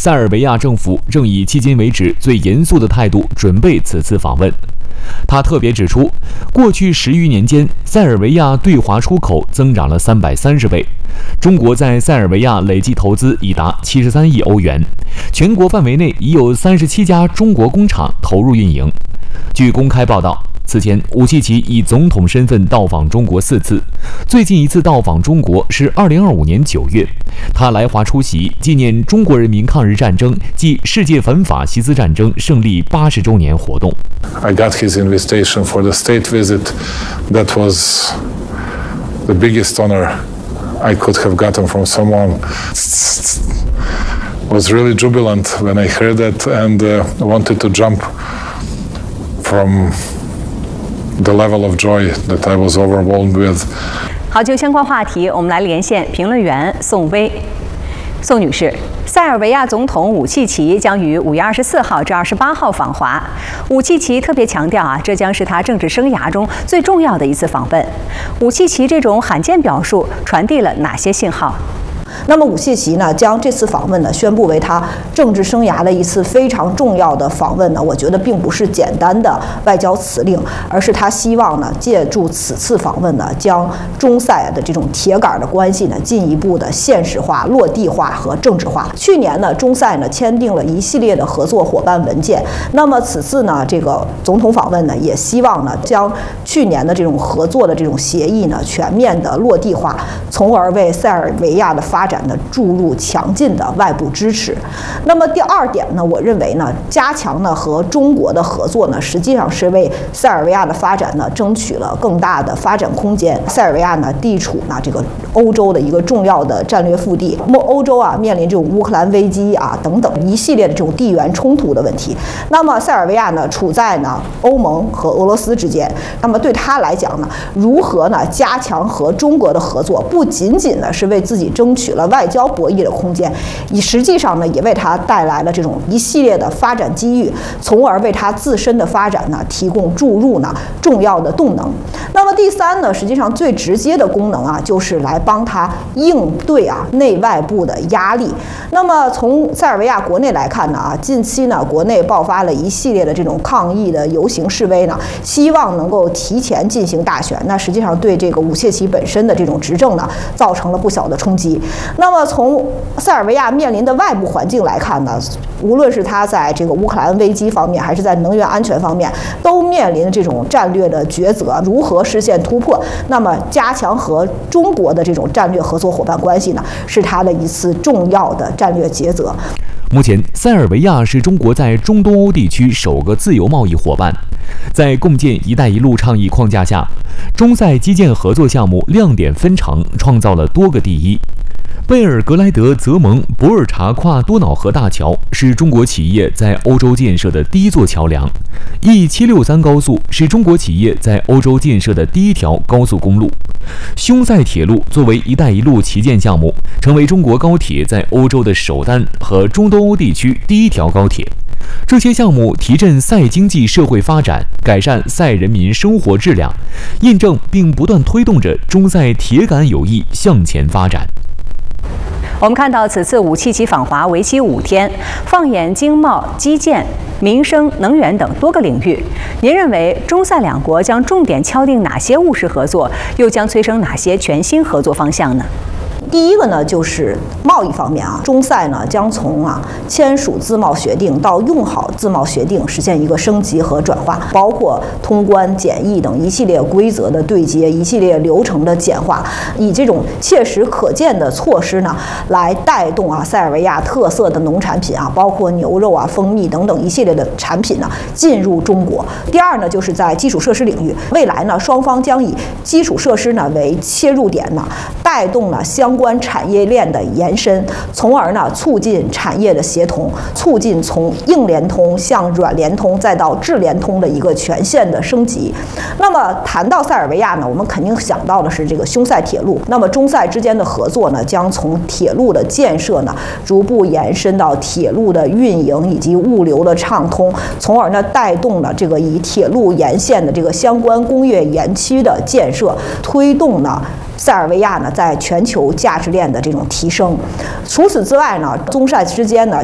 塞尔维亚政府正以迄今为止最严肃的态度准备此次访问。他特别指出，过去10余年间，塞尔维亚对华出口增长了330倍，中国在塞尔维亚累计投资已达73亿欧元，全国范围内已有37家中国工厂投入运营。据公开报道，此前武契奇以总统身份到访中国4次，最近一次到访中国是2025年9月，他来华出席纪念中国人民抗日战争暨世界反法西斯战争胜利80周年活动。 I got his invitation for the state visit. That was the biggest honor I could have gotten from someone. Was really jubilant when I heard that and wanted to jump from the level of joy that I was overwhelmed with. 好，就相关话题，我们来连线评论员宋薇。宋女士，塞尔维亚总统武契奇将于5月24号至28号访华。武契奇特别强调这将是他政治生涯中最重要的一次访问。武契奇这种罕见表述传递了哪些信号？ 那么武契奇呢，将这次访问呢宣布为他政治生涯的一次非常重要的访问呢，我觉得并不是简单的外交辞令，而是他希望呢借助此次访问呢，将中塞的这种铁杆的关系呢进一步的现实化、落地化和政治化。去年呢，中塞呢签订了一系列的合作伙伴文件，那么此次呢这个总统访问呢，也希望呢将去年的这种合作的这种协议呢全面的落地化，从而为塞尔维亚的发展呢注入强劲的外部支持。那么第二点呢，我认为呢，加强呢和中国的合作呢，实际上是为塞尔维亚的发展呢争取了更大的发展空间。塞尔维亚呢地处呢这个欧洲的一个重要的战略腹地，欧洲面临这种乌克兰危机等等一系列的这种地缘冲突的问题。那么塞尔维亚呢处在呢欧盟和俄罗斯之间，那么对他来讲呢，如何呢加强和中国的合作，不仅仅呢是为自己争取了外交博弈的空间，实际上呢也为他带来了这种一系列的发展机遇，从而为他自身的发展呢提供注入呢重要的动能。那么第三呢，实际上最直接的功能就是来帮他应对内外部的压力。那么从塞尔维亚国内来看呢近期呢国内爆发了一系列的这种抗议的游行示威呢，希望能够提前进行大选，那实际上对这个武契奇本身的这种执政呢造成了不小的冲击。那么从塞尔维亚面临的外部环境来看呢，无论是他在这个乌克兰危机方面，还是在能源安全方面，都面临这种战略的抉择，如何实现突破？那么加强和中国的这种战略合作伙伴关系呢，是他的一次重要的战略抉择。 目前，塞尔维亚是中国在中东欧地区首个自由贸易伙伴。在共建“一带一路”倡议框架下，中塞基建合作项目亮点纷呈，创造了多个第一。贝尔格莱德泽蒙博尔察跨多瑙河大桥是中国企业在欧洲建设的第一座桥梁。E763高速是中国企业在欧洲建设的第一条高速公路。匈塞铁路作为“一带一路”旗舰项目，成为中国高铁在欧洲的首单和中东欧地区第一条高铁。这些项目提振塞经济社会发展，改善塞人民生活质量，印证并不断推动着中塞铁杆友谊向前发展。 我们看到此次武契奇访华为期5天，放眼经贸、基建、民生、能源等多个领域，您认为中塞两国将重点敲定哪些务实合作，又将催生哪些全新合作方向呢？ 第一个呢，就是贸易方面中塞呢将从签署自贸协定到用好自贸协定实现一个升级和转化，包括通关、检疫等一系列规则的对接，一系列流程的简化，以这种切实可见的措施呢，来带动塞尔维亚特色的农产品包括牛肉蜂蜜等等一系列的产品呢进入中国。第二呢，就是在基础设施领域，未来呢双方将以基础设施呢为切入点呢，带动了相关产业链的延伸，从而呢促进产业的协同，促进从硬联通向软联通再到智联通的一个全线的升级。那么谈到塞尔维亚呢，我们肯定想到的是这个匈塞铁路。那么中塞之间的合作呢，将从铁路的建设呢逐步延伸到铁路的运营以及物流的畅通，从而呢带动了这个以铁路沿线的这个相关工业园区的建设，推动呢塞尔维亚呢在全球价值链的这种提升。除此之外呢，中塞之间呢